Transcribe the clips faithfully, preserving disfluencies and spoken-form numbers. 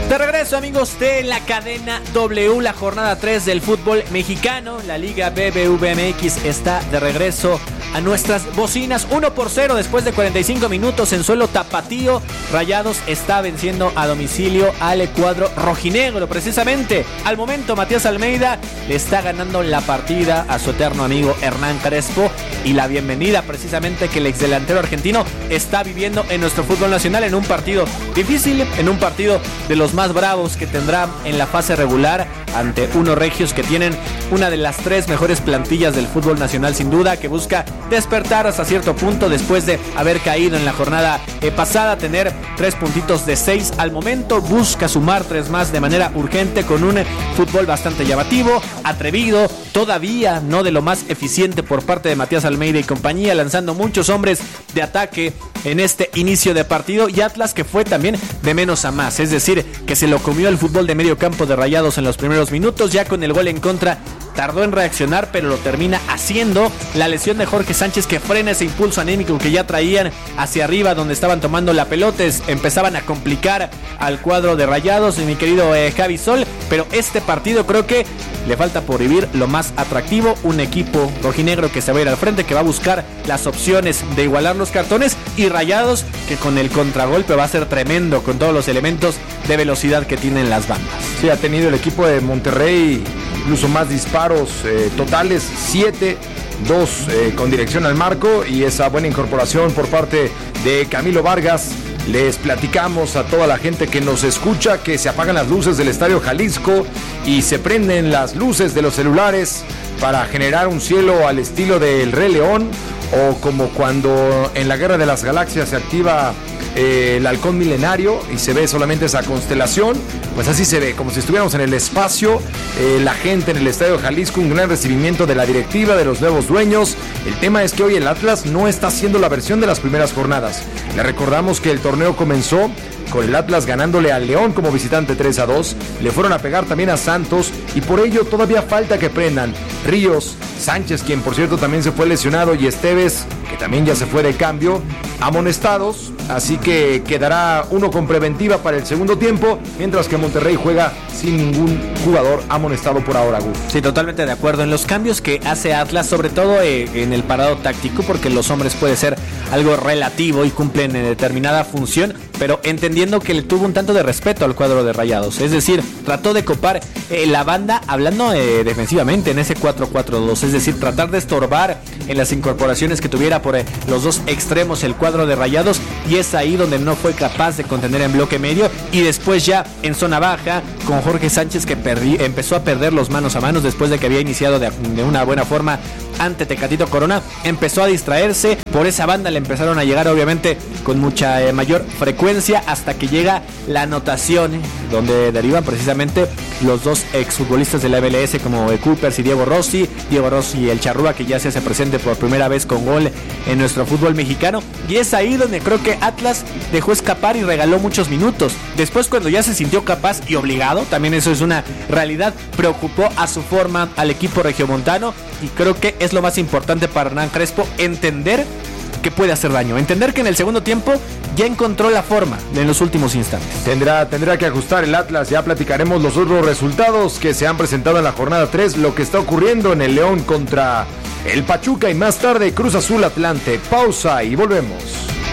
De regreso, amigos de la cadena W, la jornada tres del fútbol mexicano. La Liga B B V M X está de regreso a nuestras bocinas. uno por cero después de cuarenta y cinco minutos en suelo tapatío. Rayados está venciendo a domicilio al cuadro rojinegro. Precisamente al momento, Matías Almeida le está ganando la partida a su eterno amigo Hernán Crespo. Y la bienvenida precisamente que el exdelantero argentino está viviendo en nuestro fútbol nacional, en un partido difícil, en un partido de los más bravos que tendrá en la fase regular, ante unos regios que tienen una de las tres mejores plantillas del fútbol nacional, sin duda, que busca despertar hasta cierto punto después de haber caído en la jornada eh, pasada, tener tres puntitos de seis al momento. Busca sumar tres más de manera urgente con un fútbol bastante llamativo, atrevido, todavía no de lo más eficiente por parte de Matías Almeida y compañía, lanzando muchos hombres de ataque en este inicio de partido, y Atlas que fue también de menos a más, es decir, que se lo comió el fútbol de medio campo de Rayados en los primeros minutos. Ya con el gol en contra tardó en reaccionar, pero lo termina haciendo. La lesión de Jorge Sánchez que frena ese impulso anímico que ya traían hacia arriba donde estaban tomando la pelota, empezaban a complicar al cuadro de Rayados, y mi querido eh, Javi Sol, pero este partido creo que le falta por vivir lo más atractivo, un equipo rojinegro que se va a ir al frente, que va a buscar las opciones de igualar los cartones, y Rayados que con el contragolpe va a ser tremendo con todos los elementos de velocidad que tienen las bandas. Sí, ha tenido el equipo de Monterrey incluso más disparos eh, totales, siete, dos eh, con dirección al marco, y esa buena incorporación por parte de Camilo Vargas. Les platicamos a toda la gente que nos escucha que se apagan las luces del Estadio Jalisco y se prenden las luces de los celulares para generar un cielo al estilo del Rey León, o como cuando en la Guerra de las Galaxias se activa eh, el halcón milenario y se ve solamente esa constelación. Pues así se ve, como si estuviéramos en el espacio. eh, la gente en el Estadio Jalisco, un gran recibimiento de la directiva, de los nuevos dueños. El tema es que hoy el Atlas no está haciendo la versión de las primeras jornadas. Le recordamos que el torneo comenzó con el Atlas ganándole al León como visitante tres a dos, le fueron a pegar también a Santos, y por ello todavía falta que prendan Ríos, Sánchez, quien por cierto también se fue lesionado, y Esteves, que también ya se fue de cambio, amonestados, así que quedará uno con preventiva para el segundo tiempo, mientras que Monterrey juega sin ningún jugador amonestado por ahora, Gus. Sí, totalmente de acuerdo en los cambios que hace Atlas, sobre todo eh, en el parado táctico, porque los hombres puede ser algo relativo y cumplen en determinada función, pero entendiendo que le tuvo un tanto de respeto al cuadro de Rayados, es decir, trató de copar eh, la banda, hablando eh, defensivamente en ese cuatro cuatro dos, es decir, tratar de estorbar en las incorporaciones que tuviera por eh, los dos extremos el cuadro de Rayados, y es ahí donde no fue capaz de contener en bloque medio, y después ya en zona baja con Jorge Sánchez que perdí, empezó a perder los manos a manos después de que había iniciado de, de una buena forma ante Tecatito Corona, empezó a distraerse, por esa banda le empezaron a llegar obviamente con mucha eh, mayor frecuencia, hasta que llega la anotación, eh, donde derivan precisamente los dos exfutbolistas de la M L S como eh, Coopers y Diego Rossi, Diego Rossi y el Charrúa, que ya se hace presente por primera vez con gol en nuestro fútbol mexicano, y es ahí donde creo que Atlas dejó escapar y regaló muchos minutos. Después, cuando ya se sintió capaz y obligado, también eso es una realidad, preocupó a su forma al equipo regiomontano, y creo que es lo más importante para Hernán Crespo, entender que puede hacer daño, entender que en el segundo tiempo ya encontró la forma en los últimos instantes. Tendrá, tendrá que ajustar el Atlas. Ya platicaremos los otros resultados que se han presentado en la jornada tres, lo que está ocurriendo en el León contra el Pachuca, y más tarde Cruz Azul Atlante. Pausa y volvemos.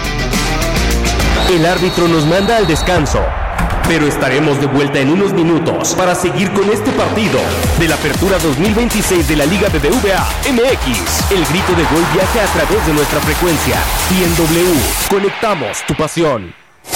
El árbitro nos manda al descanso, pero estaremos de vuelta en unos minutos para seguir con este partido de la Apertura dos mil veintiséis de la Liga B B V A M X. El grito de gol viaja a través de nuestra frecuencia, y en W conectamos tu pasión.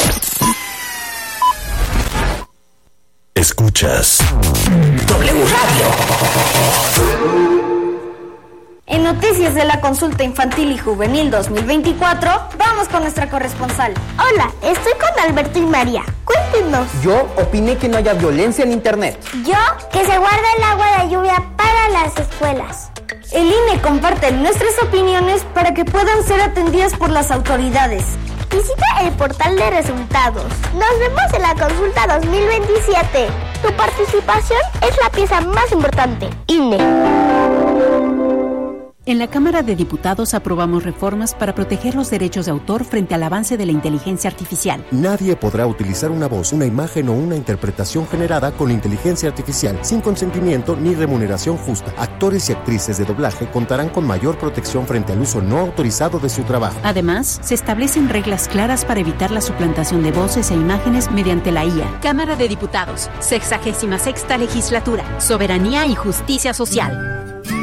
Escuchas W Radio. En noticias de la consulta infantil y juvenil dos mil veinticuatro, vamos con nuestra corresponsal. Hola, estoy con Alberto y María. Cuéntenos. Yo opiné que no haya violencia en internet. Yo, que se guarde el agua de lluvia para las escuelas. El I N E comparte nuestras opiniones para que puedan ser atendidas por las autoridades. Visita el portal de resultados. Nos vemos en la consulta dos mil veintisiete. Tu participación es la pieza más importante. I N E. En la Cámara de Diputados aprobamos reformas para proteger los derechos de autor frente al avance de la inteligencia artificial. Nadie podrá utilizar una voz, una imagen o una interpretación generada con inteligencia artificial sin consentimiento ni remuneración justa. Actores y actrices de doblaje contarán con mayor protección frente al uso no autorizado de su trabajo. Además, se establecen reglas claras para evitar la suplantación de voces e imágenes mediante la I A. Cámara de Diputados, sexagésima sexta legislatura, soberanía y justicia social.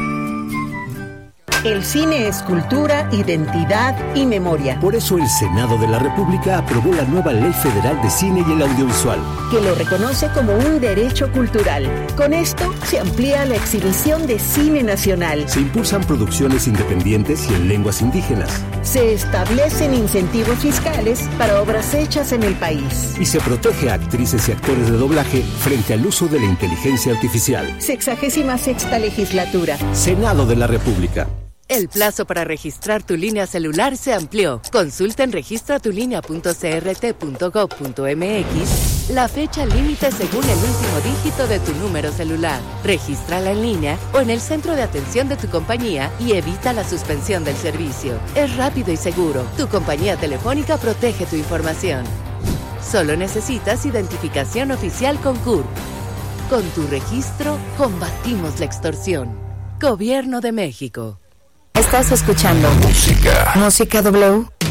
El cine es cultura, identidad y memoria. Por eso el Senado de la República aprobó la nueva Ley Federal de Cine y el Audiovisual, que lo reconoce como un derecho cultural. Con esto se amplía la exhibición de cine nacional. Se impulsan producciones independientes y en lenguas indígenas. Se establecen incentivos fiscales para obras hechas en el país. Y se protege a actrices y actores de doblaje frente al uso de la inteligencia artificial. Sexagésima sexta legislatura. Senado de la República. El plazo para registrar tu línea celular se amplió. Consulta en registra tu línea punto c r t punto gov punto m x la fecha límite según el último dígito de tu número celular. Regístrala en línea o en el centro de atención de tu compañía y evita la suspensión del servicio. Es rápido y seguro. Tu compañía telefónica protege tu información. Solo necesitas identificación oficial con C U R P. Con tu registro, combatimos la extorsión. Gobierno de México. Estás escuchando Música. Música W.